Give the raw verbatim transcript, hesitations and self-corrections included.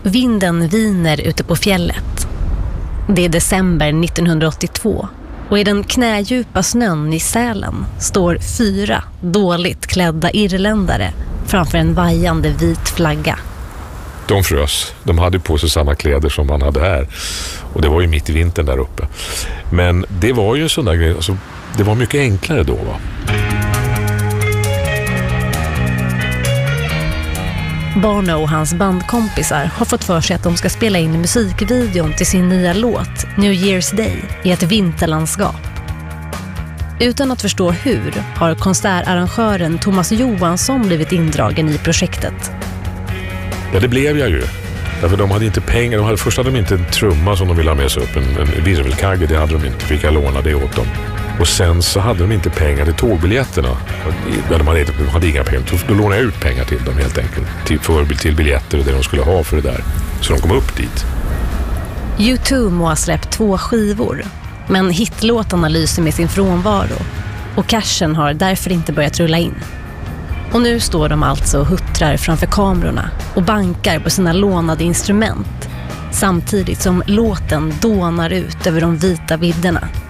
Vinden viner ute på fjället. Det är december nittonhundraåttiotvå och i den knädjupa snön i Sälen står fyra dåligt klädda irländare framför en vajande vit flagga. De frös. De hade på sig samma kläder som man hade här. Och det var ju mitt i vintern där uppe. Men det var ju en sån där grej. Alltså, det var mycket enklare då, va? Bono och hans bandkompisar har fått för sig att de ska spela in musikvideon till sin nya låt New Year's Day i ett vinterlandskap. Utan att förstå hur har konsertarrangören Thomas Johansson blivit indragen i projektet. Ja, det blev jag ju. Därför de hade inte pengar. De hade, först hade de inte en trumma som de ville ha med sig upp. En, en virvelkagge, det hade de inte. Fick jag låna det åt dem. Och sen så hade de inte pengar till tågbiljetterna. De hade, de hade inga pengar. Då lånade jag ut pengar till dem helt enkelt. Till, för, till biljetter och det de skulle ha för det där. Så de kom upp dit. U två må ha släppt två skivor. Men hitlåtarna lyser med sin frånvaro. Och cashen har därför inte börjat rulla in. Och nu står de alltså och huttrar framför kamerorna och bankar på sina lånade instrument. Samtidigt som låten dånar ut över de vita vidderna.